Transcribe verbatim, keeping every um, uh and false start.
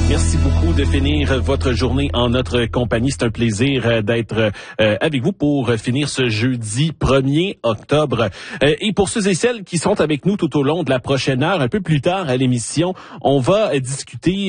Merci beaucoup de finir votre journée en notre compagnie. C'est un plaisir d'être euh, avec vous pour finir ce jeudi premier octobre. Euh, et pour ceux et celles qui sont avec nous tout au long de la prochaine heure, un peu plus tard à l'émission, on va discuter